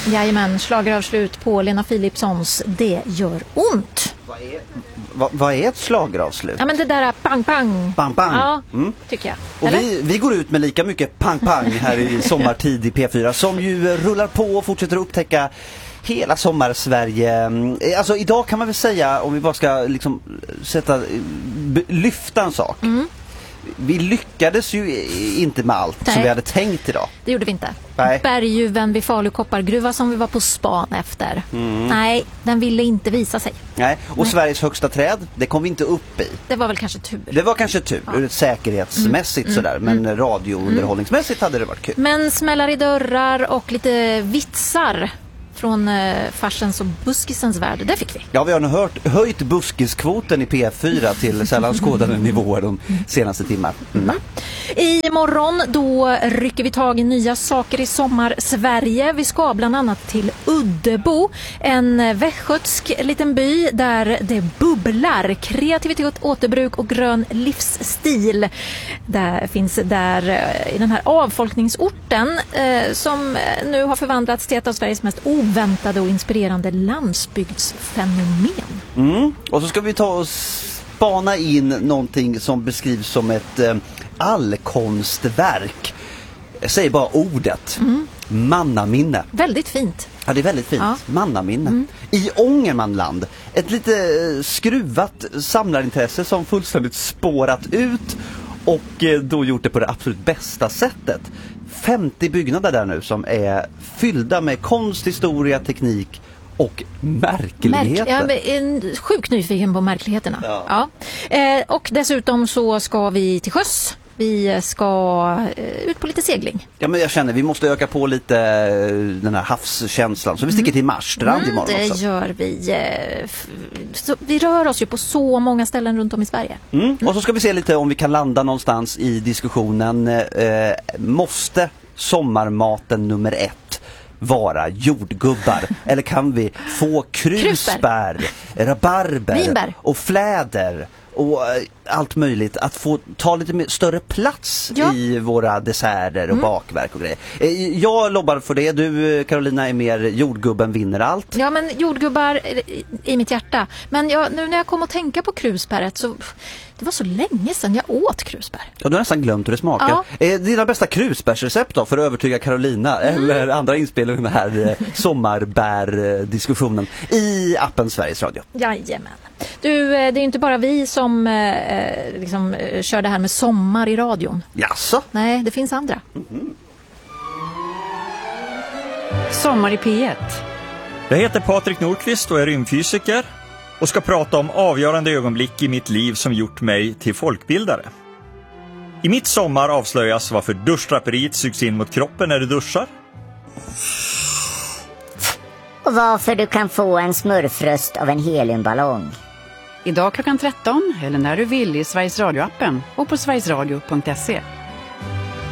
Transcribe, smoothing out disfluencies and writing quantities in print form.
Jajamän, schlageravslut på Lena Philipssons Det gör ont. Vad är ett schlageravslut? Ja, men det där är pang pang. Pang pang. Ja, tycker jag. Och vi går ut med lika mycket pang pang här i sommartid i P4 som ju rullar på och fortsätter att upptäcka hela sommar-Sverige. Alltså idag kan man väl säga, om vi bara ska liksom lyfta en sak. Vi lyckades ju inte med allt som vi hade tänkt idag. Det gjorde vi inte. Nej. Berguven vid Falu koppargruva som vi var på span efter. Nej, den ville inte visa sig. Nej, och Sveriges högsta träd, det kom vi inte upp i. Det var väl kanske tur. Det var kanske tur, säkerhetsmässigt sådär. Men radiounderhållningsmässigt hade det varit kul. Men smällar i dörrar och lite vitsar från farsens och buskisens värld, det fick vi. Ja, vi har höjt buskiskvoten i P4 till sällan skådade nivåer de senaste timmarna. Imorgon då rycker vi tag i nya saker i sommar-Sverige. Vi ska bland annat till Uddebo, en västgötsk liten by där det bubblar. Kreativitet, återbruk och grön livsstil. Det finns där i den här avfolkningsorten som nu har förvandlats till ett av Sveriges mest oväntade och inspirerande landsbygdsfenomen. Och så ska vi ta och spana in någonting som beskrivs som ett allkonstverk. Jag säger bara ordet. Mannaminne. Väldigt fint. Ja, det är väldigt fint. Ja. Mannaminne. I Ångermanland. Ett lite skruvat samlarintresse som fullständigt spårat ut och då gjort det på det absolut bästa sättet. 50 byggnader där nu som är fyllda med konst, historia, teknik och märkligheter. Jag är sjukt nyfiken på märkligheterna. Ja. Och dessutom så ska vi till sjöss. Vi ska ut på lite segling. Ja, men jag känner vi måste öka på lite den här havskänslan. Så vi sticker till Marstrand imorgon också. Det gör vi. Vi rör oss ju på så många ställen runt om i Sverige. Och så ska vi se lite om vi kan landa någonstans i diskussionen. Måste sommarmaten nummer 1 vara jordgubbar? Eller kan vi få krusbär, rabarber vinbär och fläder och allt möjligt att få ta lite större plats i våra desserter och bakverk och grejer. Jag lobbar för det. Du, Carolina, är mer jordgubben vinner allt. Ja, men jordgubbar i mitt hjärta. Men nu när jag kom att tänka på krusbäret så det var så länge sedan jag åt krusbär. Ja, du har nästan glömt hur det smakar. Ja. Dina bästa krusbärsrecept då för att övertyga Carolina eller andra inspel i den här sommarbär-diskussionen i appen Sveriges Radio. Jajamän. Du, det är ju inte bara vi som kör det här med sommar i radion. Jaså? Nej, det finns andra. Sommar i P1. Jag heter Patrik Nordqvist och är rymdfysiker och ska prata om avgörande ögonblick i mitt liv som gjort mig till folkbildare. I mitt sommar avslöjas varför duschdraperiet sugs in mot kroppen när du duschar. Och varför du kan få en smurfröst av en heliumballong. Idag klockan 13 eller när du vill i Sveriges Radio-appen och på sverigesradio.se.